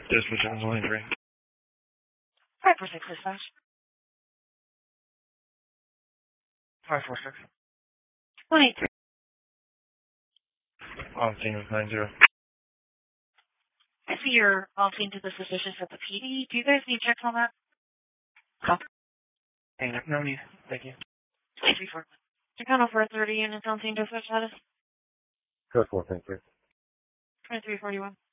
Dispatch on line 3. 546 dispatch. 546. 183. On scene with 90. I see you're on scene to the suspicious at the PD. Do you guys need checks on that? Copy. No need. Thank you. 334. Chicano for 30 units on scene dispatch status. Code 4, thank you. 2341.